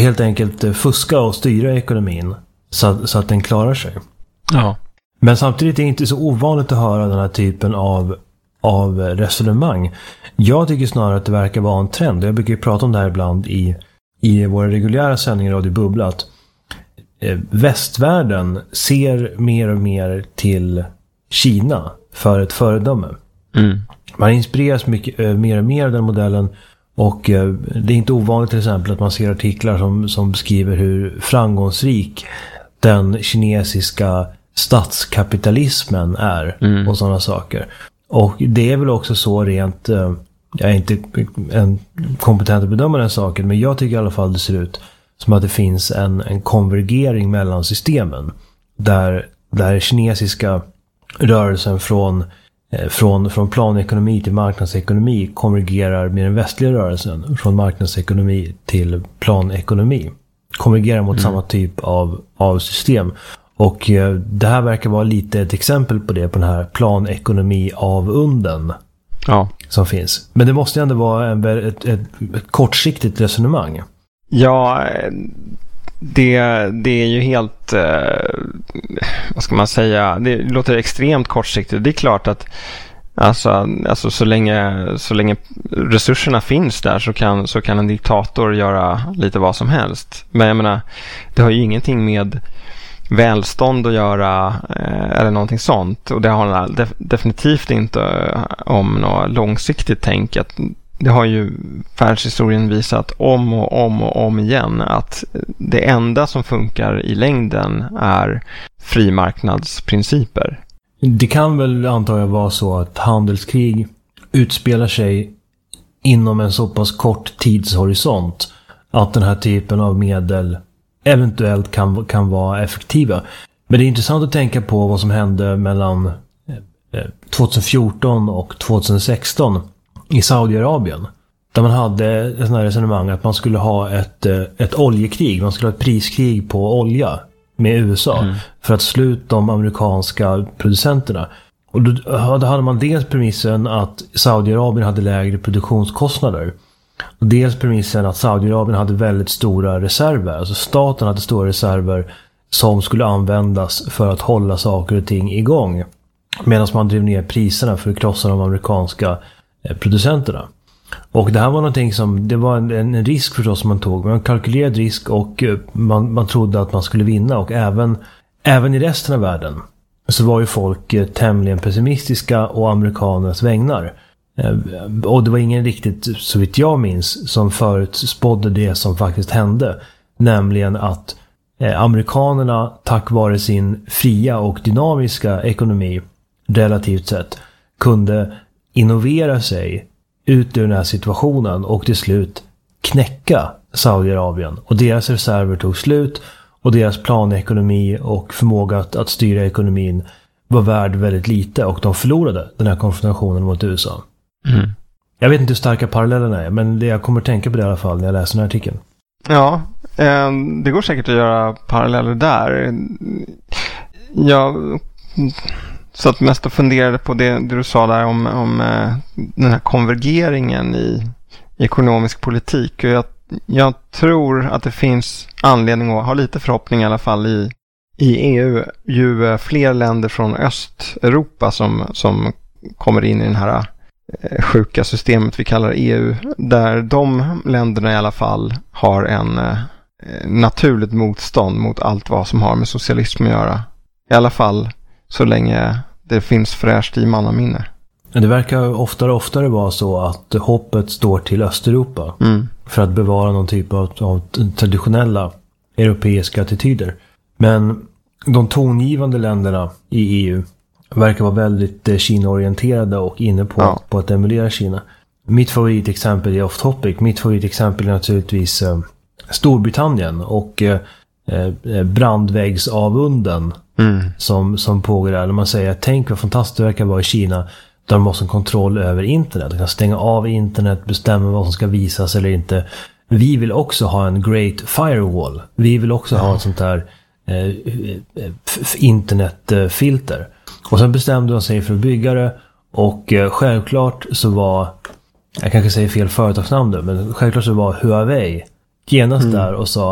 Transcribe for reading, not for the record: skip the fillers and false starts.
helt enkelt fuska och styra ekonomin så att den klarar sig. Ja. Men samtidigt är det inte så ovanligt att höra den här typen av resonemang. Jag tycker snarare att det verkar vara en trend. Jag brukar ju prata om det här ibland i våra reguljära sändningar av det bubblat. Västvärlden ser mer och mer till Kina för ett föredöme. Man inspireras mer och mer av den modellen, och det är inte ovanligt till exempel att man ser artiklar som beskriver hur framgångsrik den kinesiska statskapitalismen är och sådana saker. Och det är väl också så rent, jag är inte en kompetent att bedöma den saken, men jag tycker i alla fall det ser ut som att det finns en konvergering mellan systemen där kinesiska rörelsen från planekonomi till marknadsekonomi konvergerar med den västliga rörelsen från marknadsekonomi till planekonomi. Konvergerar mot samma typ av system. Och det här verkar vara lite ett exempel på det, på den här planekonomi av unden som finns. Men det måste ändå vara ett kortsiktigt resonemang. Ja, det är ju helt, vad ska man säga, det låter extremt kortsiktigt. Det är klart att alltså så länge resurserna finns där så kan en diktator göra lite vad som helst. Men jag menar, det har ju ingenting med välstånd att göra eller någonting sånt. Och det har definitivt inte om något långsiktigt tänk. Det har ju världshistorien visat om och om igen att det enda som funkar i längden är frimarknadsprinciper. Det kan väl antar jag vara så att handelskrig utspelar sig inom en så pass kort tidshorisont att den här typen av medel eventuellt kan vara effektiva. Men det är intressant att tänka på vad som hände mellan 2014 och 2016 i Saudiarabien. Där man hade ett sånt här resonemang att man skulle ha ett oljekrig. Man skulle ha ett priskrig på olja med USA för att sluta de amerikanska producenterna. Och då hade man dels premissen att Saudiarabien hade lägre produktionskostnader. Och dels premissen att Saudiarabien hade väldigt stora reserver. Alltså staten hade stora reserver som skulle användas för att hålla saker och ting igång. Medan man drev ner priserna för att krossa de amerikanska producenterna. Och det här var någonting som, det var en risk förstås som man tog. Man kalkylerade risk och man trodde att man skulle vinna. Och även i resten av världen så var ju folk tämligen pessimistiska och amerikanernas vägnar. Och det var ingen riktigt, så vitt jag minns, som förutspådde det som faktiskt hände. Nämligen att amerikanerna tack vare sin fria och dynamiska ekonomi relativt sett kunde innovera sig ut ur den här situationen och till slut knäcka Saudiarabien. Och deras reserver tog slut och deras planekonomi och förmåga att styra ekonomin var värd väldigt lite och de förlorade den här konfrontationen mot USA. Jag vet inte hur starka parallellerna är, men jag kommer att tänka på det i alla fall när jag läser den här artikeln. Ja, det går säkert att göra paralleller där. Jag satt mest och funderade på det du sa där om den här konvergeringen i ekonomisk politik. Och jag tror att det finns anledning att ha lite förhoppning i alla fall i EU. Ju fler länder från Östeuropa som kommer in i den här sjuka systemet vi kallar EU. Där de länderna i alla fall har en naturligt motstånd mot allt vad som har med socialism att göra. I alla fall så länge det finns fräscht i mannaminne. Det verkar oftare vara så att hoppet står till Östeuropa för att bevara någon typ av traditionella europeiska attityder. Men de tongivande länderna i EU verkar vara väldigt Kina-orienterade och inne på att emulera Kina. Mitt favoritexempel är off-topic. Mitt favoritexempel är naturligtvis Storbritannien och brandväggsavunden som pågår där. När man säger, tänk vad fantastiskt det verkar vara i Kina där de måste ha kontroll över internet. De kan stänga av internet, bestämma vad som ska visas eller inte. Vi vill också ha en great firewall. Vi vill också ha ett sånt här internetfilter. Och sen bestämde de sig för att bygga det och självklart så var, jag kanske säger fel företagsnamn nu, men självklart så var Huawei genast där och sa